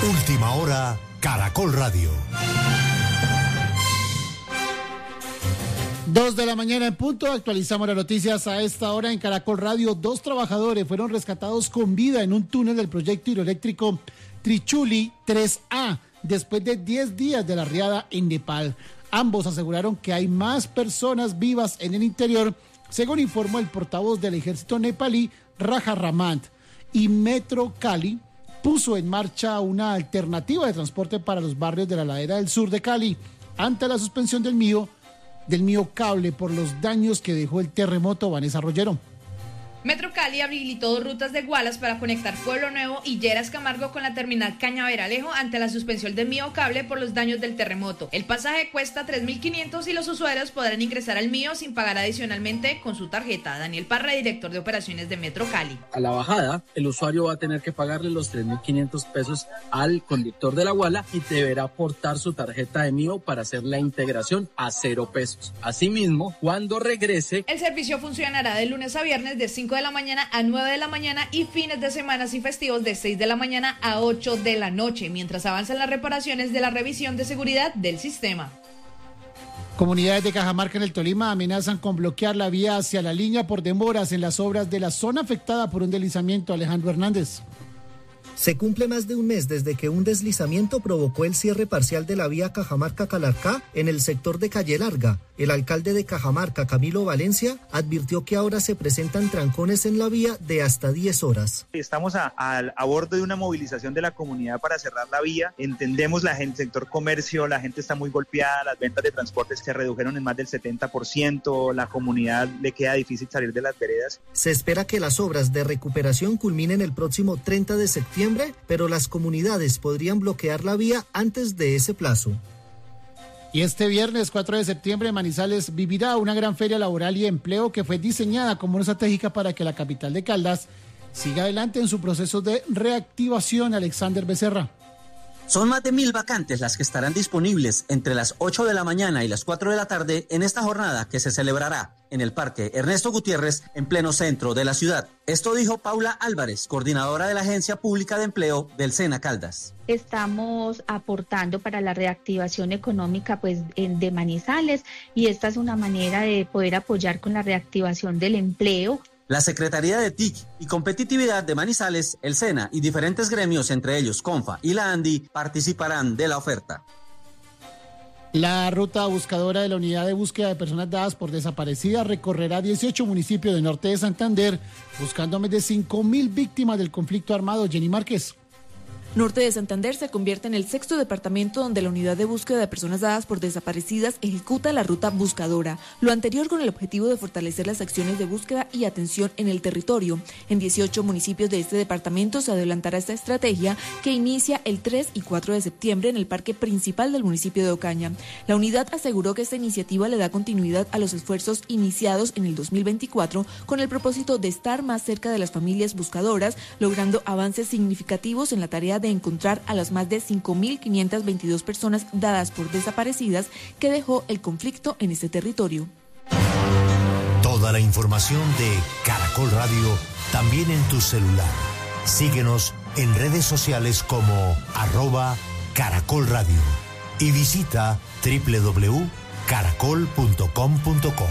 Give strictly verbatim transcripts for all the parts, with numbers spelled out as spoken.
Última hora, Caracol Radio. Dos de la mañana en punto, actualizamos las noticias a esta hora en Caracol Radio. Dos trabajadores fueron rescatados con vida en un túnel del proyecto hidroeléctrico Trichuli tres A, después de diez días de la riada en Nepal. Ambos aseguraron que hay más personas vivas en el interior, según informó el portavoz del ejército nepalí, Raja Ramant. Y Metro Cali puso en marcha una alternativa de transporte para los barrios de la ladera del sur de Cali, ante la suspensión del mío del mío cable por los daños que dejó el terremoto. Vanessa Rollero. Metro Cali habilitó dos rutas de Gualas para conectar Pueblo Nuevo y Lleras Camargo con la terminal Cañaveralejo ante la suspensión del Mío Cable por los daños del terremoto. El pasaje cuesta tres mil quinientos y los usuarios podrán ingresar al Mío sin pagar adicionalmente con su tarjeta. Daniel Parra, director de operaciones de Metro Cali. A la bajada, el usuario va a tener que pagarle los tres mil quinientos pesos al conductor de la Guala y deberá aportar su tarjeta de Mío para hacer la integración a cero pesos. Asimismo, cuando regrese, el servicio funcionará de lunes a viernes de cinco de la mañana a nueve de la mañana y fines de semana y festivos de seis de la mañana a ocho de la noche, mientras avanzan las reparaciones de la revisión de seguridad del sistema. Comunidades de Cajamarca en el Tolima amenazan con bloquear la vía hacia la línea por demoras en las obras de la zona afectada por un deslizamiento. Alejandro Hernández. Se cumple más de un mes desde que un deslizamiento provocó el cierre parcial de la vía Cajamarca-Calarcá en el sector de Calle Larga. El alcalde de Cajamarca, Camilo Valencia, advirtió que ahora se presentan trancones en la vía de hasta diez horas. Estamos a, a, a bordo de una movilización de la comunidad para cerrar la vía. Entendemos la gente, el sector comercio, la gente está muy golpeada, las ventas de transporte se redujeron en más del setenta por ciento, la comunidad le queda difícil salir de las veredas. Se espera que las obras de recuperación culminen el próximo treinta de septiembre, pero las comunidades podrían bloquear la vía antes de ese plazo. Y este viernes cuatro de septiembre Manizales vivirá una gran feria laboral y empleo que fue diseñada como una estrategia para que la capital de Caldas siga adelante en su proceso de reactivación. Alexander Becerra. Son más de mil vacantes las que estarán disponibles entre las ocho de la mañana y las cuatro de la tarde en esta jornada que se celebrará en el Parque Ernesto Gutiérrez en pleno centro de la ciudad. Esto dijo Paula Álvarez, coordinadora de la Agencia Pública de Empleo del SENA Caldas. Estamos aportando para la reactivación económica pues de Manizales y esta es una manera de poder apoyar con la reactivación del empleo. La Secretaría de T I C y Competitividad de Manizales, el SENA y diferentes gremios, entre ellos CONFA y la ANDI, participarán de la oferta. La ruta buscadora de la Unidad de Búsqueda de Personas Dadas por Desaparecidas recorrerá dieciocho municipios del norte de Santander, buscando más de cinco mil víctimas del conflicto armado. Jenny Márquez. Norte de Santander se convierte en el sexto departamento donde la Unidad de Búsqueda de Personas Dadas por Desaparecidas ejecuta la ruta buscadora, lo anterior con el objetivo de fortalecer las acciones de búsqueda y atención en el territorio. En dieciocho municipios de este departamento se adelantará esta estrategia que inicia el tres y cuatro de septiembre en el parque principal del municipio de Ocaña. La unidad aseguró que esta iniciativa le da continuidad a los esfuerzos iniciados en el dos mil veinticuatro con el propósito de estar más cerca de las familias buscadoras, logrando avances significativos en la tarea de de encontrar a las más de cinco mil quinientas veintidós personas dadas por desaparecidas que dejó el conflicto en este territorio. Toda la información de Caracol Radio también en tu celular. Síguenos en redes sociales como arroba Caracol Radio y visita doble u doble u doble u punto caracol punto com punto co.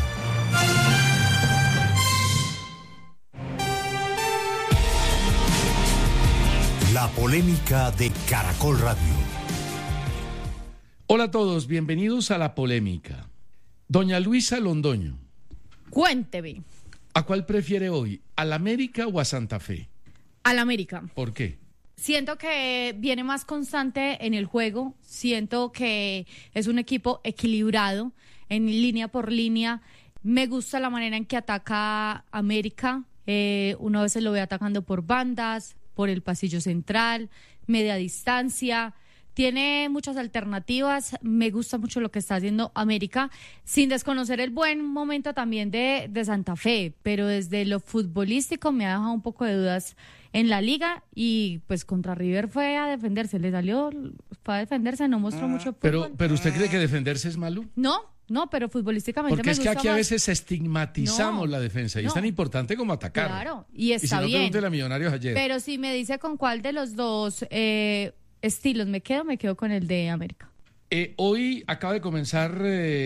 La polémica de Caracol Radio. Hola a todos, bienvenidos a La Polémica. Doña Luisa Londoño. Cuénteme. ¿A cuál prefiere hoy? ¿Al América o a Santa Fe? Al América. ¿Por qué? Siento que viene más constante en el juego, siento que es un equipo equilibrado en línea por línea. Me gusta la manera en que ataca América, eh, uno a veces lo ve atacando por bandas, por el pasillo central, media distancia, tiene muchas alternativas, me gusta mucho lo que está haciendo América, sin desconocer el buen momento también de, de Santa Fe, pero desde lo futbolístico me ha dejado un poco de dudas en la liga y pues contra River fue a defenderse, le salió, fue a defenderse, no mostró mucho fútbol. Pero, pero ¿usted cree que defenderse es malo? No. No, pero futbolísticamente Porque me es que gusta aquí más. a veces estigmatizamos no, la defensa y no. Es tan importante como atacar. Claro, y está y si no, bien. pregúntele a Millonarios ayer. Pero si me dice con cuál de los dos eh, estilos me quedo, me quedo con el de América. Eh, hoy acaba de comenzar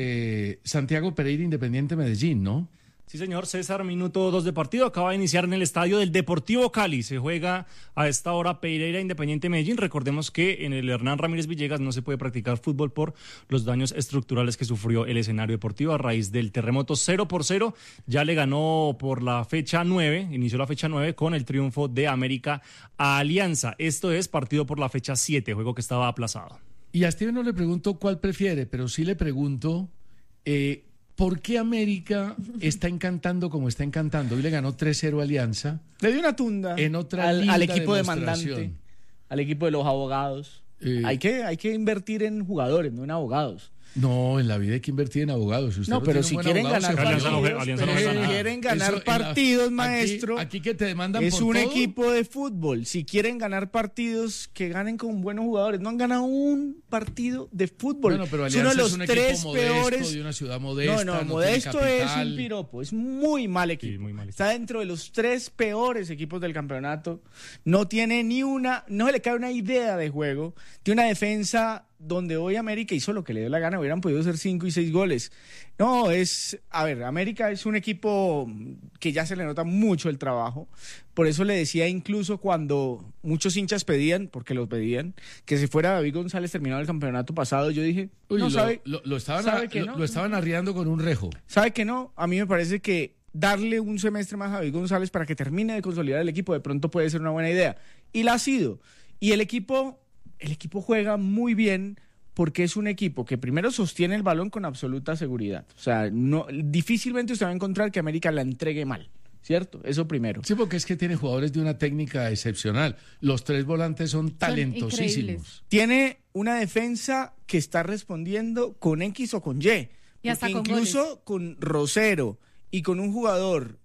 eh, Santiago Pereira Independiente Medellín, ¿no? Sí, señor, César, minuto dos de partido. Acaba de iniciar en el estadio del Deportivo Cali. Se juega a esta hora Pereira Independiente Medellín. Recordemos que en el Hernán Ramírez Villegas no se puede practicar fútbol por los daños estructurales que sufrió el escenario deportivo a raíz del terremoto. Cero por cero. Ya le ganó por la fecha nueve, inició la fecha nueve con el triunfo de América a Alianza. Esto es partido por la fecha siete, juego que estaba aplazado. Y a Steven no le pregunto cuál prefiere, pero sí le pregunto... Eh, ¿Por qué América está encantando como está encantando? Hoy le ganó tres cero a Alianza. Le dio una tunda en otra al, al equipo demostración. demandante, al equipo de los abogados. Eh, hay, que, hay que invertir en jugadores, no en abogados. No, en la vida hay que invertir en abogados. Si usted no, no pero si quieren ganar partidos, no si quieren ganar Eso, partidos, la, maestro, aquí, aquí que te demandan es por un todo. equipo de fútbol. Si quieren ganar partidos, que ganen con buenos jugadores. No han ganado un partido de fútbol. Bueno, pero es uno de los es un tres modesto, peores. De una ciudad modesta, no, no, no modesto es un piropo. Es muy mal equipo. Sí, muy mal. Está dentro de los tres peores equipos del campeonato. No tiene ni una, no le cae una idea de juego. Tiene una defensa donde hoy América hizo lo que le dio la gana, hubieran podido hacer cinco y seis goles. No, es, a ver, América es un equipo que ya se le nota mucho el trabajo, por eso le decía incluso cuando muchos hinchas pedían, porque los pedían, que si fuera David González terminado el campeonato pasado, yo dije, Uy, no lo, sabe, lo, lo, estaban, sabe que lo, no. lo estaban arriando con un rejo. ¿Sabe que no? A mí me parece que darle un semestre más a David González para que termine de consolidar el equipo de pronto puede ser una buena idea, y la ha sido, y el equipo, el equipo juega muy bien, porque es un equipo que primero sostiene el balón con absoluta seguridad. O sea, no, difícilmente usted va a encontrar que América la entregue mal, ¿cierto? Eso primero. Sí, porque es que tiene jugadores de una técnica excepcional. Los tres volantes son talentosísimos. Son tiene una defensa que está respondiendo con X o con Y. Y hasta con incluso goles. Con Rosero y con un jugador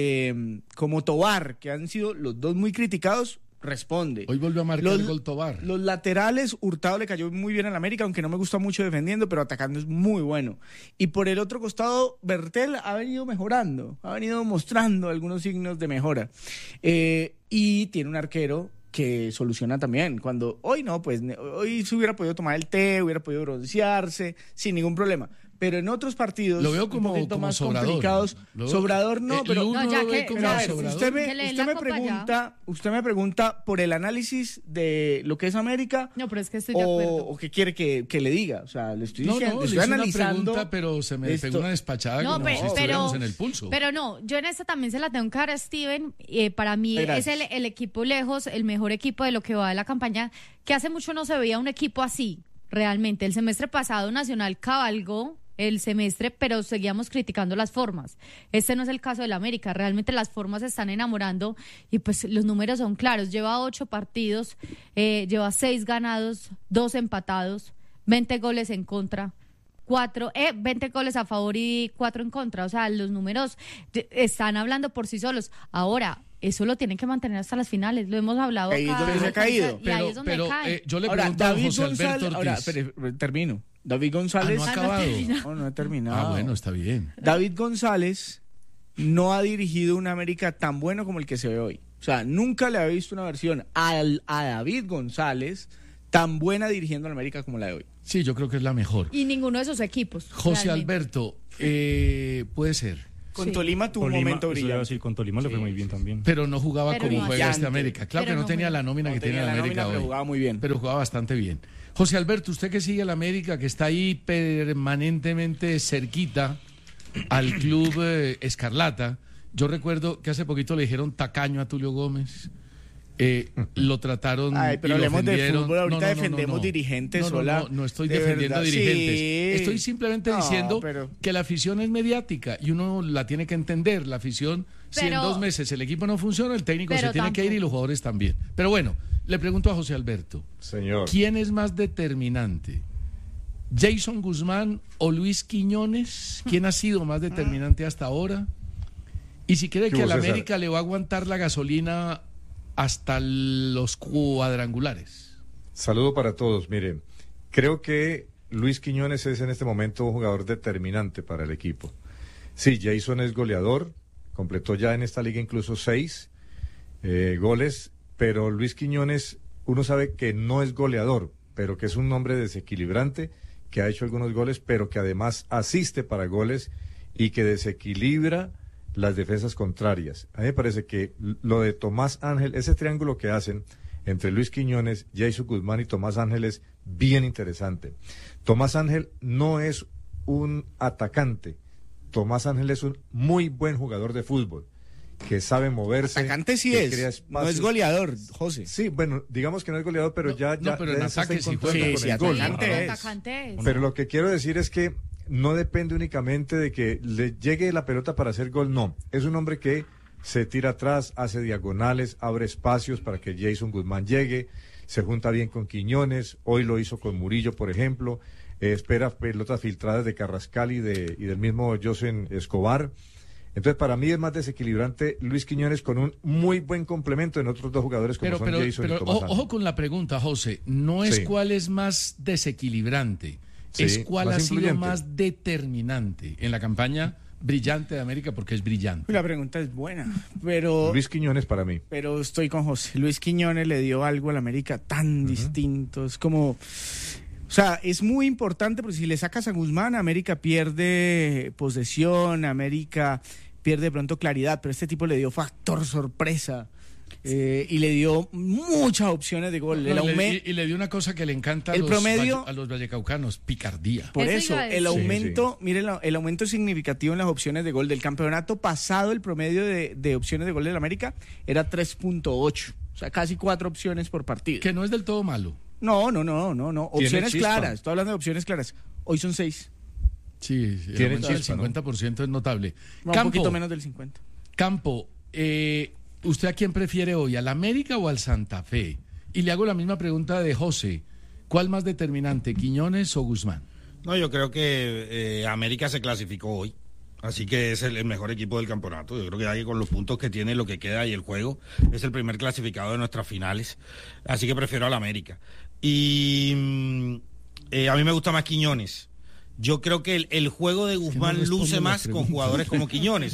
eh, como Tobar, que han sido los dos muy criticados, responde. Hoy volvió a marcar los, el gol Tobar. Los laterales, Hurtado le cayó muy bien al América, aunque no me gusta mucho defendiendo, pero atacando es muy bueno. Y por el otro costado, Bertel ha venido mejorando, ha venido mostrando algunos signos de mejora. Eh, y tiene un arquero que soluciona también. Cuando hoy no, pues hoy se hubiera podido tomar el té, hubiera podido broncearse, sin ningún problema. Pero en otros partidos lo veo como, un poquito como más sobrador. complicados. Lo, Sobrador no, eh, pero no, ya que, pero, a ver, usted me, usted me pregunta, usted me pregunta por el análisis de lo que es América. No, pero es que estoy de acuerdo. O, o qué quiere que, que le diga, o sea, le estoy diciendo, no, no, le estoy le analizando. Una pregunta, pero se me esto. pegó una despachada no, como pero, si estuviéramos pero, en el pulso. Pero no, yo en esta también se la tengo en cara a Steven. Eh, para mí Gracias. es el, el equipo lejos, el mejor equipo de lo que va de la campaña, que hace mucho no se veía un equipo así, realmente. El semestre pasado Nacional cabalgó el semestre, pero seguíamos criticando las formas. Este no es el caso del América, realmente las formas se están enamorando y pues los números son claros. Lleva ocho partidos, eh, lleva seis ganados, dos empatados, veinte goles en contra, cuatro, eh, veinte goles a favor y cuatro en contra. O sea, los números de, están hablando por sí solos. Ahora, eso lo tienen que mantener hasta las finales, lo hemos hablado ahí acá. Es donde se ha caído. Y pero, ahí es donde pero, cae. Eh, yo le ahora, pregunto David a José González, Alberto Ortiz. ahora, espere, termino. David González. Ah, no ha Ah, no acabado. termina. No, no he terminado. Ah, bueno, está bien. David González no ha dirigido un América tan bueno como el que se ve hoy. O sea, nunca le había visto una versión al, a David González tan buena dirigiendo al América como la de hoy. Sí, yo creo que es la mejor. Y ninguno de esos equipos. José realmente. Alberto, eh, puede ser. Con Sí. Tolima tuvo Tolima, un momento eso iba a brillante. decir, con Tolima le fue muy bien también. Pero no jugaba Pero como no juega brillante. este América. Claro Pero que no, no tenía juega. la nómina No que tiene tenía el la América nómina, pero hoy. jugaba muy bien. Pero jugaba bastante bien. José Alberto, usted que sigue al América, que está ahí permanentemente cerquita al club eh, Escarlata. Yo recuerdo que hace poquito le dijeron tacaño a Tulio Gómez. Eh, lo trataron Ay, pero y lo hablemos de ofendieron. fútbol, ahorita No, no, no, defendemos no, no. dirigentes, No, no, hola. no, no estoy De defendiendo verdad, dirigentes. sí. Estoy simplemente No, diciendo pero- que la afición es mediática y uno la tiene que entender. La afición, si en Pero- dos meses el equipo no funciona, el técnico Pero se tiene que ir y tampoco. los jugadores también. Pero bueno, le pregunto a José Alberto. Señor. ¿Quién es más determinante? ¿Jason Guzmán o Luis Quiñones? ¿Quién ha sido más determinante hasta ahora? Y si cree ¿Qué que a hubo, la César? América le va a aguantar la gasolina hasta los cuadrangulares. Saludo para todos. Miren, creo que Luis Quiñones es en este momento un jugador determinante para el equipo. Sí, Jason es goleador, completó ya en esta liga incluso seis eh, goles, pero Luis Quiñones uno sabe que no es goleador, pero que es un hombre desequilibrante, que ha hecho algunos goles, pero que además asiste para goles y que desequilibra las defensas contrarias. A mí me parece que lo de Tomás Ángel, ese triángulo que hacen entre Luis Quiñones, Jason Guzmán y Tomás Ángel es bien interesante. Tomás Ángel no es un atacante, Tomás Ángel es un muy buen jugador de fútbol, que sabe moverse. Atacante sí es, no es goleador, José. Sí, bueno, digamos que no es goleador, pero no, ya, ya no, pero en ataque sí con sí, el sí, gol. Atacante es. Atacante es. Pero lo que quiero decir es que no depende únicamente de que le llegue la pelota para hacer gol, no. Es un hombre que se tira atrás, hace diagonales, abre espacios para que Jason Guzmán llegue, se junta bien con Quiñones, hoy lo hizo con Murillo, por ejemplo, eh, espera pelotas filtradas de Carrascal y, de, y del mismo Josen Escobar. Entonces, para mí es más desequilibrante Luis Quiñones con un muy buen complemento en otros dos jugadores como pero, son pero, Jason pero, y Tomás ojo, Ángel. ojo con la pregunta, José. No es Sí. cuál es más desequilibrante, Sí, es cuál más ha sido influyente. más determinante en la campaña brillante de América, porque es brillante. La pregunta es buena, pero... Luis Quiñones para mí. Pero estoy con José. Luis Quiñones le dio algo al América tan uh-huh. distinto. Es como... O sea, es muy importante porque si le sacas a Guzmán, América pierde posesión, América pierde de pronto claridad, pero este tipo le dio factor sorpresa. Eh, y le dio muchas opciones de gol. No, el le, aume- y, y le dio una cosa que le encanta a, el los, promedio, valle, a los vallecaucanos, picardía. Por eso, eso el aumento, sí, sí. mire, el aumento significativo en las opciones de gol del campeonato pasado, el promedio de, de opciones de gol del América era tres punto ocho, o sea, casi cuatro opciones por partido. Que no es del todo malo. No, no, no, no, no. Tiene Opciones chispa. claras, estoy hablando de opciones claras. Hoy son seis. Sí, sí, el Tiene aumento del chispa, ¿no? cincuenta por ciento es notable. No, Campo, un poquito menos del cincuenta. Campo, eh, ¿usted a quién prefiere hoy, al América o al Santa Fe? Y le hago la misma pregunta de José. ¿Cuál más determinante, Quiñones o Guzmán? No, yo creo que eh, América se clasificó hoy, así que es el, el mejor equipo del campeonato. Yo creo que ahí con los puntos que tiene, lo que queda y el juego, es el primer clasificado de nuestras finales, así que prefiero al América. Y eh, a mí me gusta más Quiñones. Yo creo que el, el juego de Guzmán no luce más con jugadores como Quiñones.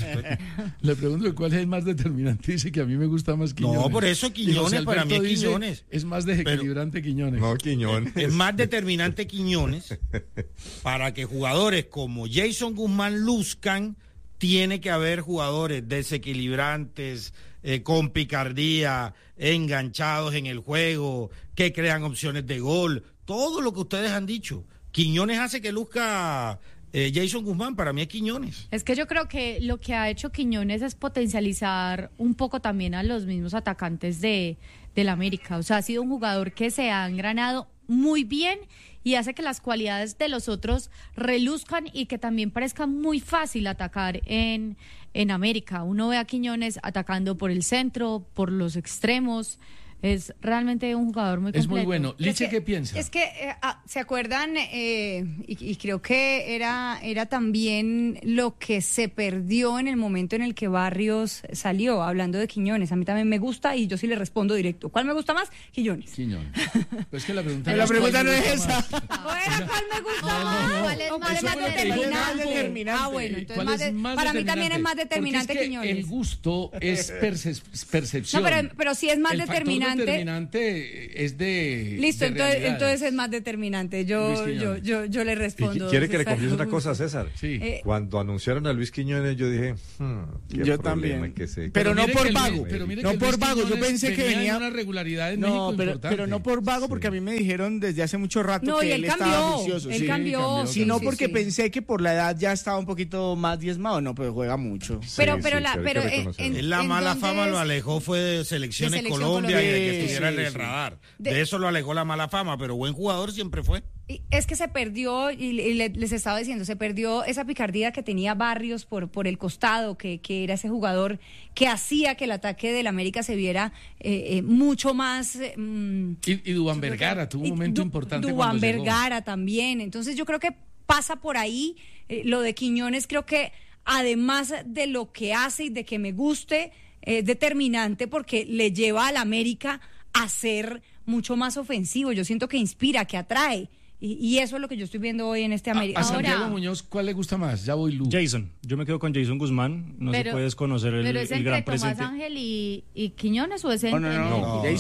Le pregunto cuál es el más determinante. Dice que a mí me gusta más Quiñones. No, por eso Quiñones, Y José para mí es Alberto dice, Quiñones. Es más desequilibrante Quiñones. No, Quiñones. Es más determinante Quiñones. Para que jugadores como Jason Guzmán luzcan, tiene que haber jugadores desequilibrantes, eh, con picardía, enganchados en el juego, que crean opciones de gol. Todo lo que ustedes han dicho. Quiñones hace que luzca eh, Jason Guzmán, para mí es Quiñones. Es que yo creo que lo que ha hecho Quiñones es potencializar un poco también a los mismos atacantes de del América. O sea, ha sido un jugador que se ha engranado muy bien y hace que las cualidades de los otros reluzcan y que también parezca muy fácil atacar en, en América. Uno ve a Quiñones atacando por el centro, por los extremos. Es realmente un jugador muy completo. Es muy bueno. Liche, ¿qué piensa? Es que, eh, ah, ¿se acuerdan? Eh, y, y creo que era, era también lo que se perdió en el momento en el que Barrios salió, hablando de Quiñones. A mí también me gusta y yo sí le respondo directo. ¿Cuál me gusta más? Quiñones. Quiñones. Pues que la pregunta, La es pregunta cuál no me es gusta esa. más. Bueno, ¿cuál me gusta No, más? no, no. ¿Cuál es No, más, eso más fue lo que dijo determinante? determinante. Ah, bueno, entonces ¿Cuál más es de- más para mí también es más determinante? determinante Porque es que Quiñones. el gusto es perce- percepción. No, pero, pero sí es más El factor determinante. determinante es de Listo, de entonces, realidades. entonces es más determinante. Yo, Luis yo, Quiñones. yo, yo le Y respondo. quiere que le César confiese una Augusto. cosa, César. Sí. Eh, Cuando anunciaron a Luis Quiñones, yo dije, hmm, qué Yo problema también. que se- Pero no mire por que el- vago. pero mire No que el por Luis vago. Yo Quiñones pensé que venía venía. en una regularidad en No, México pero, importante. pero no por vago, porque a mí me dijeron desde hace mucho rato No, que y él, él estaba cambió, juicioso. él sí. cambió, cambió, sí, Sino sí, porque sí. pensé que por la edad ya estaba un poquito más diezmado. No, pero juega mucho. Pero, Sí, pero, sí, la, sí, hay pero que en, reconocerlo. en- La ¿en mala dónde fama es? lo alejó fue de selecciones De selección Colombia, y de que Colombia. estuviera Sí, en el sí. radar. De- De eso lo alejó la mala fama, pero buen jugador siempre fue. Y es que se perdió, y y le- les estaba diciendo, se perdió esa picardía que tenía Barrios por, por el costado, que, que era ese jugador que hacía que el ataque del América se viera eh, eh, mucho más... eh, mm, Y, y Duván Vergara tuvo un y momento Du- importante Duván cuando llegó. Vergara también. Entonces yo creo que pasa por ahí. Eh, lo de Quiñones creo que además de lo que hace y de que me guste, es determinante porque le lleva al América a ser mucho más ofensivo. Yo siento que inspira, que atrae. Y, y eso es lo que yo estoy viendo hoy en este A, América. a Santiago Ahora- Muñoz, ¿cuál le gusta más? Ya voy Lu. Jason, yo me quedo con Jason Guzmán. No Pero- se puede desconocer el, ¿Pero es el entre gran Tomás presente. Ángel y, y Quiñones o es No, entre... no, no. No. Jason.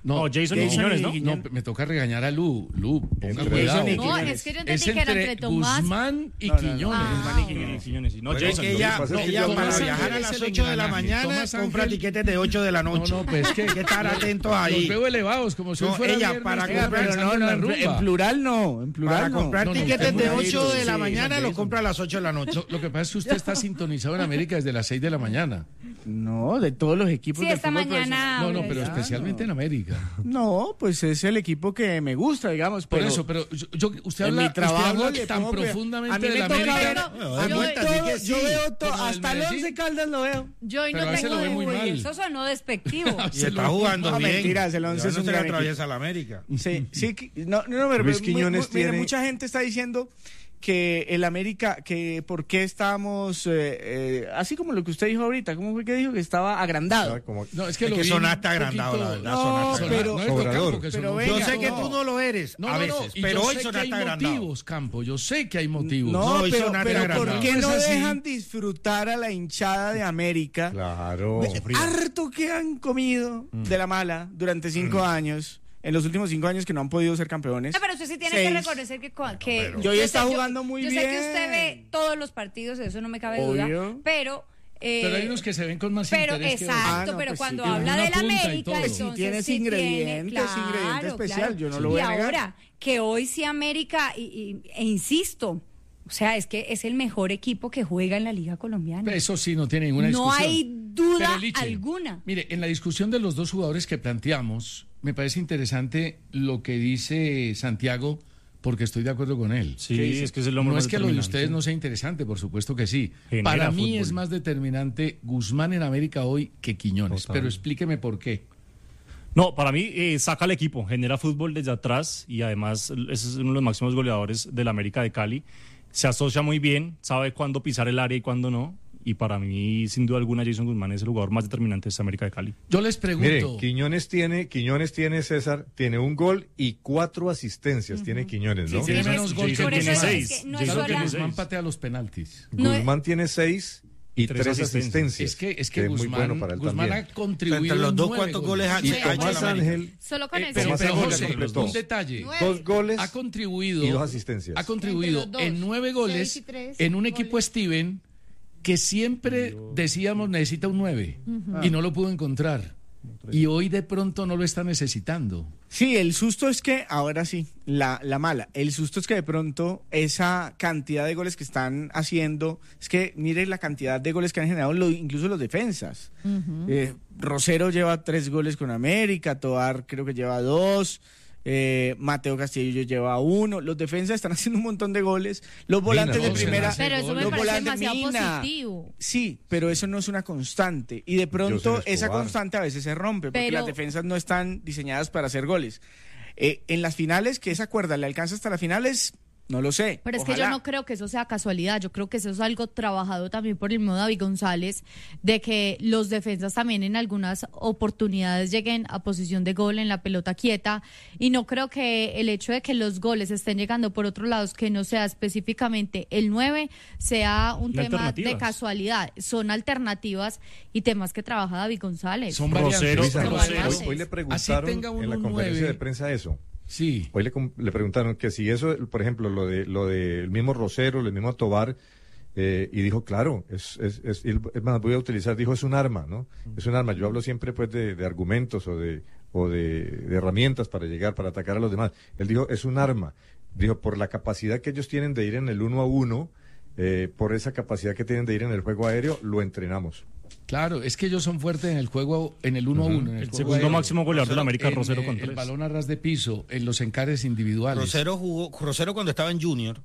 No, No, Jason y Quiñones, ¿no? No, me toca regañar a Lu. Lu, ponga Entre cuidado. Jason y No, Quiñones. es que yo Es entendí que era entre entre Tomás. Guzmán y No, no, no, Quiñones. Ah. Guzmán y Quiñones, Quiñones, sí. No, Pero es Jason. que no, ella, lo que pasa es que ella yo- para Tomás viajar a Ángel las es el ocho de la engranaje. mañana Tomás compra Ángel- tiquetes de ocho de la noche. No, no, pues es que hay que estar atentos ahí. Los veo elevados, como si hoy No, fuera ella viernes, para estuviera comprar- pensando no, en no, la en, rumba. en plural no, en plural Para no. comprar No, no, tiquetes usted de muy ocho bonito, de la sí, mañana Jason. los compra a las ocho de la noche. Lo, lo que pasa es que usted está sintonizado en América desde las seis de la mañana. No, de todos los equipos Sí, del esta fútbol mañana. No, no, pero pues, especialmente en América. No, pues es el equipo que me gusta, digamos. Por pero eso, pero yo, yo- usted en habla, mi usted trabajo habla le tan pongo cuidado. profundamente A mí de me la toca América. ver- No, a de mí cuenta, todo- sí que yo sí. veo todo, Pero del hasta el Medellín. Once Caldas lo veo. Yo hoy Pero no a veces tengo. lo ve muy Uy, mal. eso sonó despectivo. Y está jugando No, bien. mentiras, el Once Ya es no un se le gran atraviesa a la América. Sí, sí, que- no, no, no, pero Luis mu- Quiñones mu- mire, tiene- mucha gente está diciendo que el América, que por qué estábamos, eh, eh, así como lo que usted dijo ahorita, ¿cómo fue que dijo? Que estaba agrandado. Ah, como- No, es que Es lo que vi sonaste un agrandado, la poquito- verdad, No, sonaste pero- No es lo Obrador. Campo, que Pero sonó- venga, Yo sé que no. tú no lo eres, No, a no, no, veces, y pero yo hoy sé que sonaste hay agrandado. motivos, Campo, yo sé que hay motivos. No, No, hizo pero, nada pero agrandado. ¿por qué No no es así. dejan disfrutar a la hinchada de América? Claro. Harto que han comido de la mala durante cinco años, en los últimos cinco años que no han podido ser campeones. No, pero usted sí tiene Seis. que reconocer que, co- que Y hoy yo está sé- yo- jugando muy yo sé bien. que usted ve todos los partidos, eso no me cabe duda, Obvio. pero eh, Pero hay unos que se ven con más pero interés que exacto, otros. Ah, no, pero pues cuando sí, habla tiene de una la punta y América, todo. Pues sí, entonces tienes sí ingredientes, tiene, ingrediente claro, especial, claro. yo no lo Y voy a negar. ahora, que hoy sí América, y, y- e insisto, o sea, es que es el mejor equipo que juega en la Liga Colombiana. Eso sí, no tiene ninguna No discusión. hay duda Pero, Liche, alguna. Mire, en la discusión de los dos jugadores que planteamos, me parece interesante lo que dice Santiago, porque estoy de acuerdo con él. Sí, es que es el hombre No más es que lo de determinante. ustedes no sea interesante, por supuesto que sí. Genera Para mí fútbol. es más determinante Guzmán en América hoy que Quiñones. Total. Pero explíqueme por qué. No, para mí eh, saca al equipo, genera fútbol desde atrás y además ese es uno de los máximos goleadores del América de Cali. Se asocia muy bien, sabe cuándo pisar el área y cuándo no. Y para mí, sin duda alguna, Jason Guzmán es el jugador más determinante de esta América de Cali. Yo les pregunto. Mire, Quiñones tiene, Quiñones tiene, César, tiene un gol y cuatro asistencias. Tiene Quiñones, ¿no? Sí, tiene Sí, menos sí, gol sí, que por eso Guzmán. es que no es Claro que sola- Guzmán patea los penaltis. No es- Guzmán tiene seis y Tres tres, asistencias. asistencias. Es que, es que es muy Guzmán, bueno para él Guzmán también. ha contribuido Entre los en dos, nueve ¿cuántos goles ha- Y ha hecho Tomás el América? Ángel, Solo con Eh, eso. pero, Tomás pero Ángel José, completó. un detalle. Nueve. dos goles Ha contribuido y dos asistencias. ha contribuido Entre los dos. en nueve goles Seis y tres en un goles. equipo Steven que siempre decíamos necesita un nueve y no lo pudo encontrar. Y hoy de pronto no lo está necesitando. Sí, el susto es que, ahora sí, la, la mala, el susto es que de pronto esa cantidad de goles que están haciendo, es que mire la cantidad de goles que han generado lo- incluso los defensas. Eh, Rosero lleva tres goles con América, Toar creo que lleva dos, eh, Mateo Castillo lleva uno, los defensas están haciendo un montón de goles, los volantes de no, primera, se Pero eso me los parece volantes, demasiado Mina. positivo. Sí, pero eso no es una constante. Y de pronto José esa Escobar. constante a veces se rompe porque Pero- las defensas no están diseñadas para hacer goles. Eh, en las finales, que esa cuerda le alcanza hasta las finales, no lo sé. Pero es que Ojalá. yo no creo que eso sea casualidad, yo creo que eso es algo trabajado también por el mismo David González, de que los defensas también en algunas oportunidades lleguen a posición de gol en la pelota quieta, y no creo que el hecho de que los goles estén llegando por otros lados, que no sea específicamente el nueve, sea un Son tema de alternativas. casualidad, son alternativas y temas que trabaja David González. Son Rosero, variantes. Luisa, pero Rosero. hoy, además, hoy le así preguntaron tenga uno en la un conferencia nueve. de prensa eso. Sí. Hoy le, com- le preguntaron que si eso, por ejemplo, lo de lo del mismo Rosero, el mismo Tobar, eh, y dijo, claro, es, es, es, él- es más, voy a utilizar, dijo, es un arma, ¿no? Es un arma. Yo hablo siempre, pues, de, de argumentos o de o de, de herramientas para llegar, para atacar a los demás. Él dijo, es un arma. Dijo, por la capacidad que ellos tienen de ir en el uno a uno, eh, por esa capacidad que tienen de ir en el juego aéreo, lo entrenamos. Claro, es que ellos son fuertes en el juego, en el uno a uno. en El juego segundo aéreo. máximo goleador de la América, En, Rosero, eh, con el tres. balón a ras de piso, en los encares individuales. Rosero jugó, Rosero cuando estaba en Junior,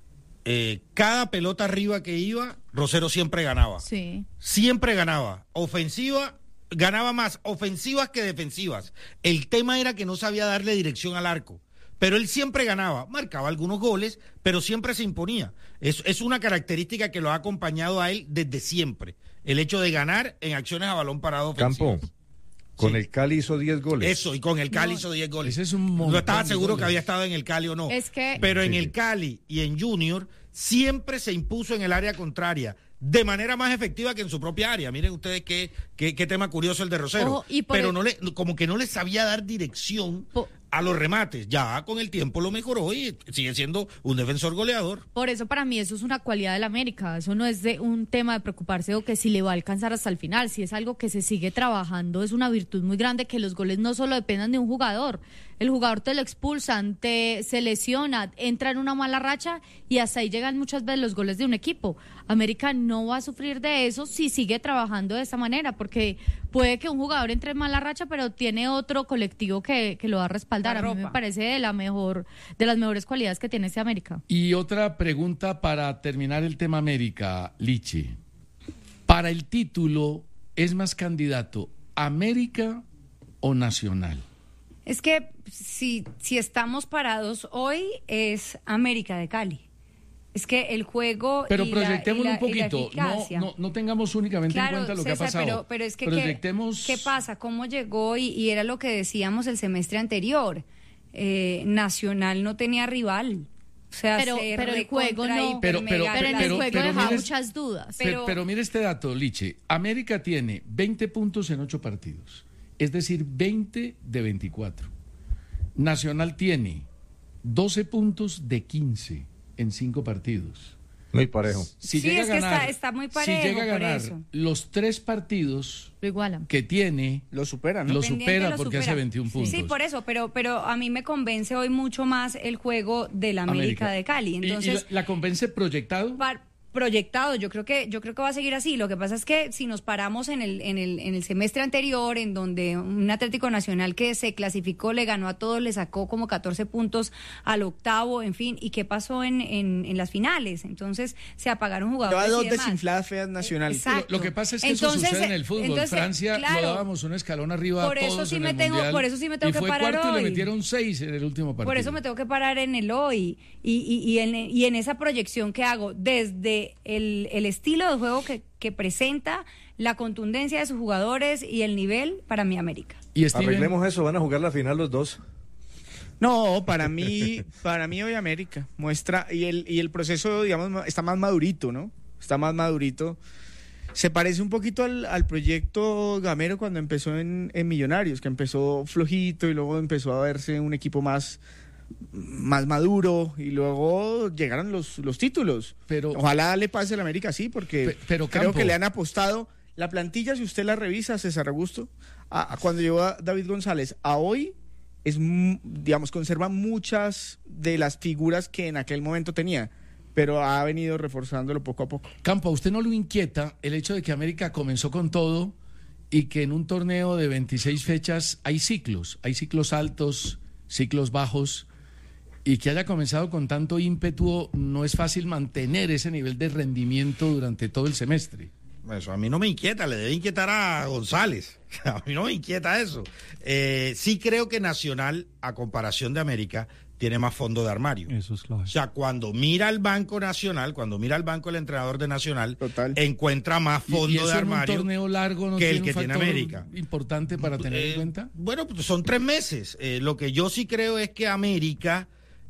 eh, cada pelota arriba que iba, Rosero siempre ganaba. Sí. Siempre ganaba. Ofensiva, ganaba más ofensivas que defensivas. El tema era que no sabía darle dirección al arco. Pero él siempre ganaba, marcaba algunos goles, pero siempre se imponía. Es, es una característica que lo ha acompañado a él desde siempre. El hecho de ganar en acciones a balón parado ofensivas. Campo, con el Cali hizo diez goles. Eso, y con el Cali No. hizo diez goles. Ese es un montón No estaba de seguro goles. que había estado en el Cali o no. Es que- Pero en Sí, el sí. Cali y en Junior siempre se impuso en el área contraria. de manera más efectiva que en su propia área. Miren ustedes qué, qué, qué tema curioso el de Rosero. Ojo, y por Pero el- no le, como que no le sabía dar dirección a los remates. Ya con el tiempo lo mejoró y sigue siendo un defensor goleador. Por eso para mí eso es una cualidad del América, eso no es de un tema de preocuparse o que si le va a alcanzar hasta el final, si es algo que se sigue trabajando, es una virtud muy grande que los goles no solo dependan de un jugador, el jugador te lo expulsan, te se lesiona, entra en una mala racha y hasta ahí llegan muchas veces los goles de un equipo. América no va a sufrir de eso si sigue trabajando de esa manera, porque puede que un jugador entre en mala racha, pero tiene otro colectivo que, que lo va a respaldar. A mí me parece de la mejor, de las mejores cualidades que tiene este América. Y otra pregunta para terminar el tema América, Lichi. Para el título, ¿es más candidato América o Nacional? Es que si, si estamos parados hoy es América de Cali. Es que el juego Pero y proyectémoslo la, y la- un y la poquito, no, eficacia. no, no tengamos únicamente Claro, en cuenta lo César, que ha pasado. Pero, pero es que, ¿qué, proyectemos... ¿qué pasa? ¿Cómo llegó? Y, y era lo que decíamos el semestre anterior. Eh, Nacional no tenía rival. O sea, Pero- se pero el juego recontra, no- hiper, Pero- pero- mega Pero en el pero- juego pero dejaba mire- muchas dudas. Pero, pero mire este dato, Liche. América tiene veinte puntos en ocho partidos, es decir, veinte de veinticuatro. Nacional tiene doce puntos de quince en cinco partidos. Muy parejo. Si Sí, llega es a que ganar, está- está muy si parejo, llega a por ganar eso. los tres partidos Lo igualan. que tiene, lo supera, ¿no? Lo Independiente supera lo porque supera. hace veintiún puntos. Sí, por eso, pero, pero a mí me convence hoy mucho más el juego del América, de Cali. ¿Y- y Entonces, la, la convence proyectado? par- proyectado, yo creo que yo creo que va a seguir así. Lo que pasa es que si nos paramos en el en el en el semestre anterior, en donde un Atlético Nacional que se clasificó le ganó a todos, le sacó como catorce puntos al octavo, en fin, y qué pasó en en, en las finales. Entonces se apagaron jugadores. Lleva dos y demás. desinfladas feas Nacional. Exacto. Lo, lo que pasa es que Entonces, eso sucede en el fútbol. entonces, Francia claro, lo dábamos un escalón arriba por a eso todos sí en me el tengo- Mundial, por eso sí me tengo y que fue parar cuarto y hoy. le metieron seis en el último partido. Por eso me tengo que parar en el hoy y, y, y, en, y en esa proyección que hago desde el, el estilo de juego que, que presenta, la contundencia de sus jugadores y el nivel para mi América. Y Arreglemos eso, van a jugar la final los dos. No, para mí, para mí hoy América muestra y el y el proceso, digamos, está más madurito, ¿no? Está más madurito. Se parece un poquito al, al proyecto Gamero cuando empezó en, en Millonarios, que empezó flojito y luego empezó a verse un equipo más más maduro y luego llegaron los, los títulos. Pero ojalá le pase al América así, porque Pe- pero, creo Campo. que le han apostado. La plantilla, si usted la revisa, César Augusto, a, a cuando llegó a David González a hoy, es mu- digamos, conserva muchas de las figuras que en aquel momento tenía, pero ha venido reforzándolo poco a poco. Campo, ¿a usted no lo inquieta el hecho de que América comenzó con todo y que en un torneo de veintiséis fechas hay ciclos, hay ciclos altos, ciclos bajos, y que haya comenzado con tanto ímpetu? No es fácil mantener ese nivel de rendimiento durante todo el semestre. Eso a mí no me inquieta, le debe inquietar a González. A mí no me inquieta eso. Eh, sí creo que Nacional, a comparación de América, tiene más fondo de armario. Eso es clave. O sea, cuando mira al Banco Nacional, cuando mira al banco el entrenador de Nacional, encuentra más Y- fondo y eso de en armario un torneo largo no que el tiene que un tiene factor América. importante para tener Eh, en cuenta. Bueno, pues son tres meses. Eh, lo que yo sí creo es que América,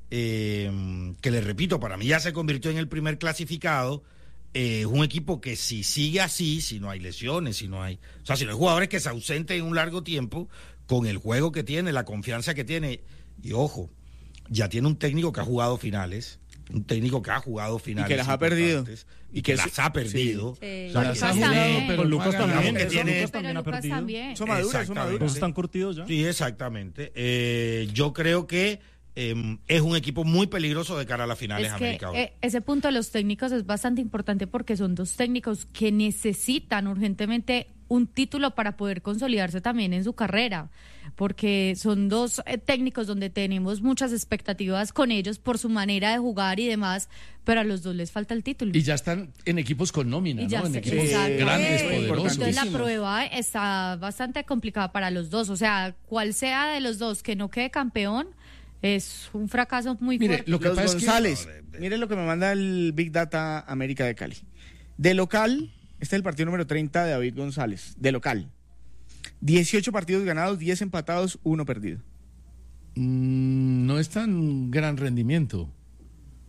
eh, que le repito, para mí ya se convirtió en el primer clasificado, eh, es un equipo que si sigue así, si no hay lesiones, si no hay, o sea, si no hay jugadores que se ausenten en un largo tiempo, con el juego que tiene, la confianza que tiene, y ojo, ya tiene un técnico que ha jugado finales, un técnico que ha jugado finales Y que las ha perdido. importantes, y que, que las sí, ha perdido. Sí. O sea, Lucas que tiene- también. Pero Lucas digamos también, que eso, tiene- Lucas también ha Lucas perdido. también. Son maduras, son Exactamente. maduras. Están curtidos ya. Sí, exactamente. Eh, yo creo que eh, es un equipo muy peligroso de cara a las finales Es que América hoy. eh, ese punto de los técnicos es bastante importante porque son dos técnicos que necesitan urgentemente un título para poder consolidarse también en su carrera, porque son dos eh, técnicos donde tenemos muchas expectativas con ellos por su manera de jugar y demás, pero a los dos les falta el título. Y ya están en equipos con nómina, Y ya ¿no? En se- equipos exacto. grandes, Sí. poderosos. Entonces la prueba está bastante complicada para los dos, o sea, cual sea de los dos que no quede campeón, es un fracaso muy fuerte. Los González, mire lo que me manda el Big Data América de Cali. De local, este es el partido número treinta de David González, de local. dieciocho partidos ganados, diez empatados, uno perdido. Mm, no es tan gran rendimiento.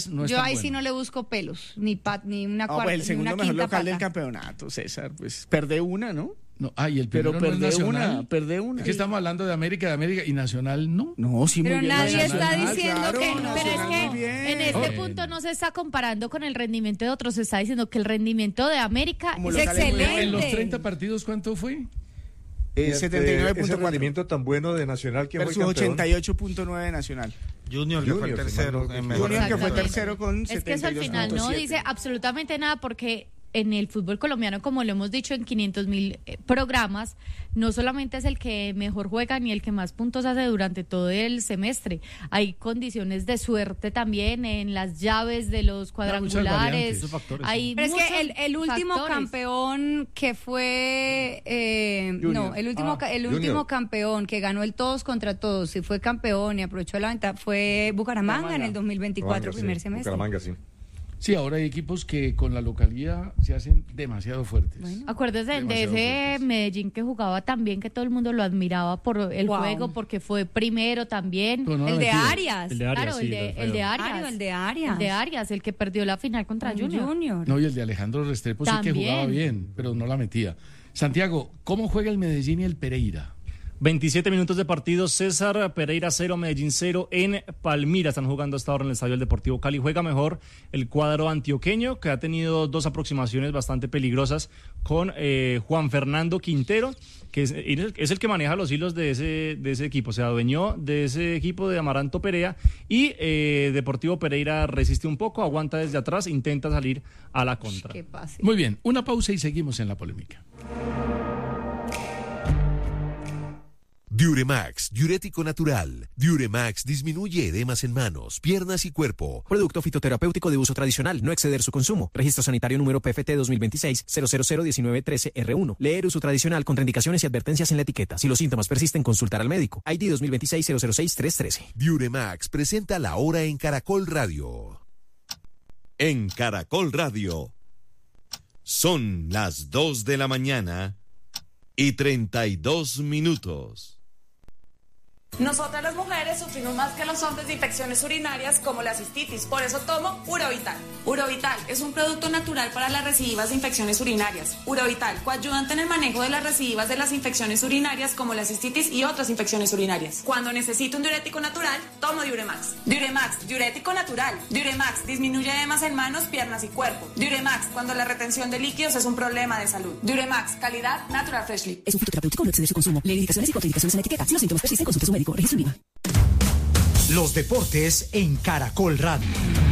Tigres no es Yo tan ahí bueno. sí no le busco pelos, ni pat, ni una Ah, cuarta, pues el ni segundo una mejor quinta local pata. del campeonato, César. Pues perde una, ¿no? No, ah, y el Pero primero no perde es Nacional. una, perde una. Es que estamos hablando de América, de América y Nacional no. No, sí, Pero muy bien. nadie está Nacional, diciendo claro, que no. Pero es Nacional, muy que bien. en este Ok. punto no se está comparando con el rendimiento de otros, se está diciendo que el rendimiento de América Como es local es muy bien. excelente. En los treinta partidos, ¿cuánto fue? Eh, setenta y nueve punto Ese cuatro rendimiento tan bueno de Nacional que fue versus campeón. ochenta y ocho punto nueve de Nacional. Junior, que fue el Junior, tercero. si mal no en recuerdo. mejor Junior, que fue rendimiento. tercero con Es que eso al final no dice absolutamente nada porque en el fútbol colombiano, como lo hemos dicho en quinientos mil eh, programas, no solamente es el que mejor juega ni el que más puntos hace durante todo el semestre. Hay condiciones de suerte también en las llaves de los cuadrangulares. Hay Pero es muchos que el, el último factores. campeón que fue eh, Junior. no el último Ah, ca- el Junior. último campeón que ganó el todos contra todos y fue campeón y aprovechó la ventaja fue Bucaramanga, Bucaramanga. en el dos mil veinticuatro, Bucaramanga, primer sí, semestre. Bucaramanga, sí. Sí, ahora hay equipos que con la localidad se hacen demasiado fuertes. Acuérdese de Demasiado ese fuertes. Medellín que jugaba tan bien que todo el mundo lo admiraba por el Wow. juego, porque fue primero también. Pero no El lo de metió. Arias. El de Arias, Claro, sí, el de, lo el de feo. Arias. Mario, el de Arias. El de Arias, el que perdió la final contra Con Junior. Junior. No, y el de Alejandro Restrepo sí que También. jugaba bien, pero no la metía. Santiago, ¿cómo juega el Medellín y el Pereira? veintisiete minutos de partido, César, Pereira cero, Medellín cero en Palmira. Están jugando hasta ahora en el Estadio del Deportivo Cali. Juega mejor el cuadro antioqueño, que ha tenido dos aproximaciones bastante peligrosas con eh, Juan Fernando Quintero, que es, es el que maneja los hilos de ese, de ese equipo. Se adueñó de ese equipo de Amaranto Perea y eh, Deportivo Pereira resiste un poco, aguanta desde atrás, intenta salir a la contra. Qué pase. Muy bien, una pausa y seguimos en la polémica. Diuremax, diurético natural. Diuremax disminuye edemas en manos, piernas y cuerpo. Producto fitoterapéutico de uso tradicional, no exceder su consumo. Registro sanitario número P F T dos mil veintiséis cero cero cero diecinueve trece R uno. Leer uso tradicional, contraindicaciones y advertencias en la etiqueta. Si los síntomas persisten, consultar al médico. I D dos mil veintiséis cero cero seis tres trece. Diuremax presenta la hora en Caracol Radio. En Caracol Radio. Son las dos de la mañana y treinta y dos minutos. Nosotras las mujeres sufrimos más que los hombres de infecciones urinarias como la cistitis, por eso tomo Urovital. Urovital es un producto natural para las recidivas de infecciones urinarias. Urovital, coayudante en el manejo de las recidivas de las infecciones urinarias como la cistitis y otras infecciones urinarias. Cuando necesito un diurético natural, tomo Diuremax. Diuremax, diurético natural. Diuremax disminuye edemas en manos, piernas y cuerpo. Diuremax, cuando la retención de líquidos es un problema de salud. Diuremax, calidad Natural Freshly. Es un fitoterapéutico, no exceder su consumo. Lee indicaciones y contraindicaciones en la etiqueta. Si los síntomas persisten, consulte a su médico. Registro IVA. Los deportes en Caracol Radio.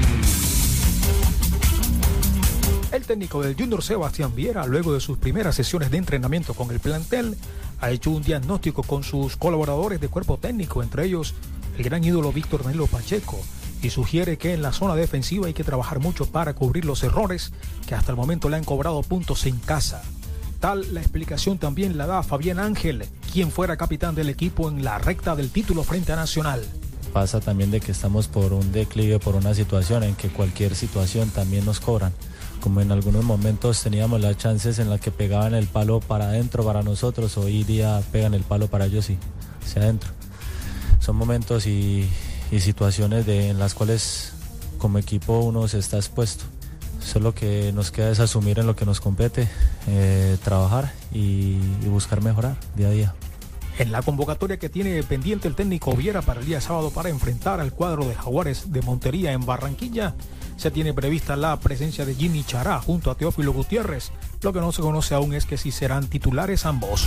El técnico del Junior, Sebastián Viera, luego de sus primeras sesiones de entrenamiento con el plantel, ha hecho un diagnóstico con sus colaboradores de cuerpo técnico, entre ellos el gran ídolo Víctor Danilo Pacheco, y sugiere que en la zona defensiva hay que trabajar mucho para cubrir los errores que hasta el momento le han cobrado puntos en casa. Tal la explicación también la da Fabián Ángel, quien fuera capitán del equipo en la recta del título frente a Nacional. Pasa también de que estamos por un declive, por una situación en que cualquier situación también nos cobran. Como en algunos momentos teníamos las chances en las que pegaban el palo para adentro para nosotros, hoy día pegan el palo para ellos y hacia adentro. Son momentos y, y situaciones de, en las cuales como equipo uno se está expuesto. Solo que nos queda es asumir en lo que nos compete, eh, trabajar y, y buscar mejorar día a día. En la convocatoria que tiene pendiente el técnico Viera para el día sábado para enfrentar al cuadro de Jaguares de Montería en Barranquilla, se tiene prevista la presencia de Jimmy Chará junto a Teófilo Gutiérrez. Lo que no se conoce aún es que si serán titulares ambos.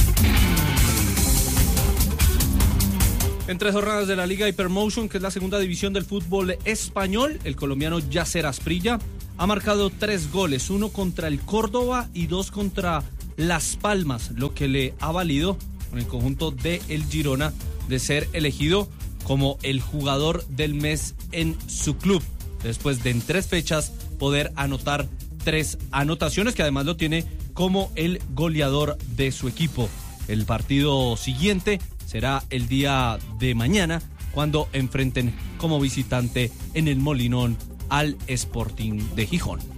En tres jornadas de la Liga Hypermotion, que es la segunda división del fútbol español, el colombiano Yacer Asprilla ha marcado tres goles, uno contra el Córdoba y dos contra Las Palmas, lo que le ha valido con el conjunto de el Girona de ser elegido como el jugador del mes en su club, después de en tres fechas poder anotar tres anotaciones, que además lo tiene como el goleador de su equipo. El partido siguiente será el día de mañana, cuando enfrenten como visitante en el Molinón al Sporting de Gijón.